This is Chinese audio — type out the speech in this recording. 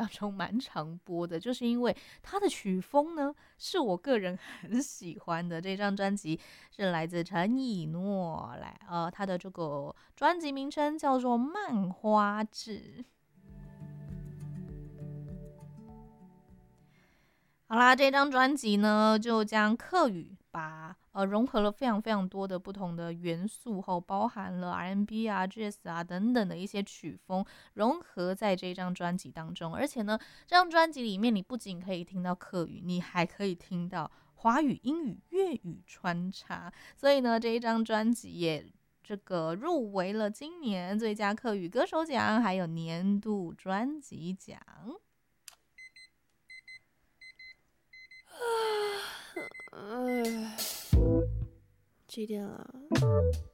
当中蛮常播的，就是因为他的曲风呢是我个人很喜欢的。这张专辑是来自陈以诺，他的这个专辑名称叫做《漫花志》。好啦，这张专辑呢，就将客语把融合了非常非常多的不同的元素后，包含了 R&B 啊、Jazz 啊等等的一些曲风，融合在这张专辑当中。而且呢，这张专辑里面，你不仅可以听到客语，你还可以听到华语、英语、粤语穿插。所以呢，这一张专辑也这个入围了今年最佳客语歌手奖，还有年度专辑奖。 几点了？